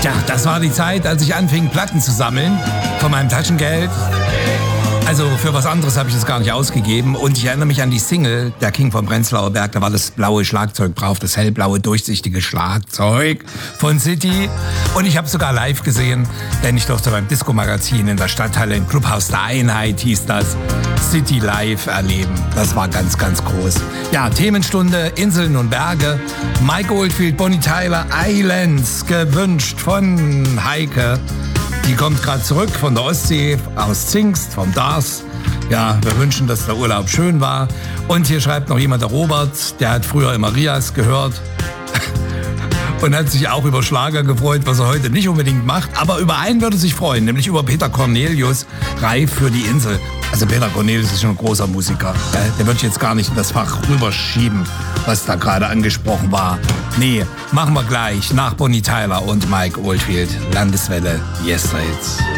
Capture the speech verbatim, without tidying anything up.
Ja, das war die Zeit, als ich anfing, Platten zu sammeln von meinem Taschengeld. Also für was anderes habe ich das gar nicht ausgegeben. Und ich erinnere mich an die Single, der King vom Prenzlauer Berg, da war das blaue Schlagzeug drauf, das hellblaue, durchsichtige Schlagzeug von City. Und ich habe sogar live gesehen, denn ich durfte beim Disco-Magazin in der Stadthalle im Clubhaus der Einheit, hieß das, City live erleben. Das war ganz, ganz groß. Ja, Themenstunde, Inseln und Berge, Mike Oldfield, Bonnie Tyler, Islands, gewünscht von Heike. Die kommt gerade zurück von der Ostsee, aus Zingst, vom Dars. Ja, wir wünschen, dass der Urlaub schön war. Und hier schreibt noch jemand, der Robert, der hat früher immer Rias gehört und hat sich auch über Schlager gefreut, was er heute nicht unbedingt macht. Aber über einen würde er sich freuen, nämlich über Peter Cornelius, Reif für die Insel. Also Peter Cornelius ist schon ein großer Musiker. Der würde ich jetzt gar nicht in das Fach rüberschieben, was da gerade angesprochen war. Nee, machen wir gleich nach Bonnie Tyler und Mike Oldfield. Landeswelle, Yes Hits.